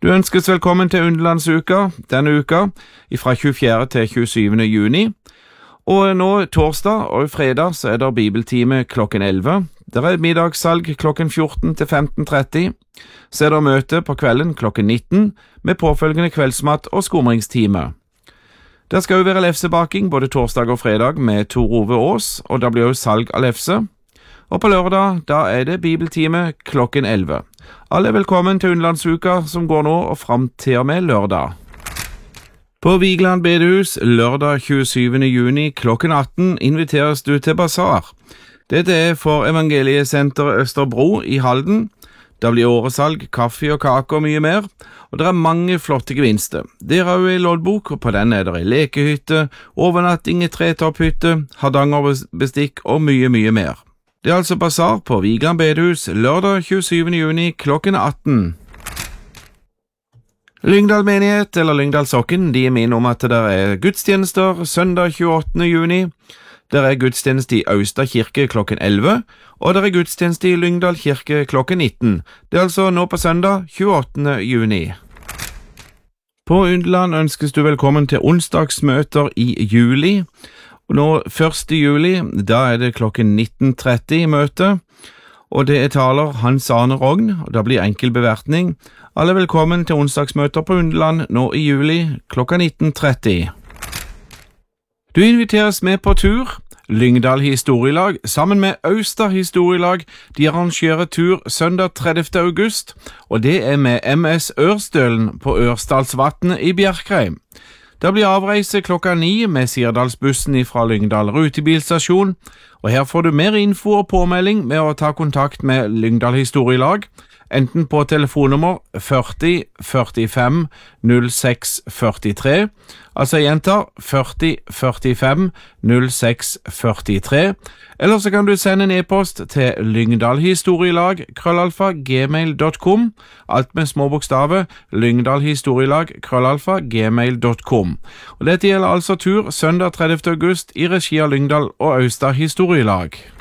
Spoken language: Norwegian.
Du ønskes velkommen til Underlandsuka denne uka, fra 24. til 27. juni. Og nå torsdag og fredag så er det bibeltime klokken 11. Det er middagssalg klokken 14 til 15:30. Så er det møte på kvelden klokken 19 med påfølgende kveldsmat og skumringstime. Det skal jo være lefsebaking både torsdag og fredag med Tor Ove Aas, og det blir jo salg av lefse. Og på lørdag, da er det bibeltime klokken 11. Alle er velkommen til Underlandsuka som går nå og frem til og med lørdag. På Vigeland bedehus lørdag 27. juni klokken 18 inviteres du til basar. Dette er for Evangeliesenteret Østerbro i Halden. Det blir åresalg, kaffe og kake og mye mer, og det er mange flotte gevinster. Det er jo en loddbok, og på den er det en lekehytte, overnatting i tretopphytte, hardangerbestikk og mye mer. Det er altså basar på Vigeland bedehus lørdag 27. juni klokken 18. Lyngdal menighet eller Lyngdal Sokken, de minner om at det er gudstjenester søndag 28. juni. Det er gudstjeneste i Austa kirke klokken 11, og det er gudstjeneste i Lyngdal kirke klokken 19. Det er altså nå på søndag 28. juni. På Underland ønskes du velkommen til onsdagsmøter i juli. Og nå 1. juli, da er det klokken 19:30 i møte, og det er taler Hans Arne Rogn, og det blir enkel bevertning. Alle velkommen til onsdagsmøter på Underland nå i juli klokka 19:30. Du inviteres med på tur. Lyngdal historielag sammen med Austa historielag, de arrangerer tur søndag 30. august, og det er med MS Ørstølen på Ørsdalsvatnet i Bjerkreim. Det blir avreise klokka 9 med Sirdalsbussen fra Lyngdal rutebilstasjon, og her får du mer info og påmelding med å ta kontakt med Lyngdal historielag, enten på telefonnummer 40 45 06 43, altså jeg gjentar 40 45 06 43, eller så kan du sende en e-post til lyngdalhistorielag@gmail.com, alt med små bokstaver, lyngdalhistorielag@gmail.com. Og dette gjelder altså tur søndag 30. august i regi av Lyngdal og Austa historielag.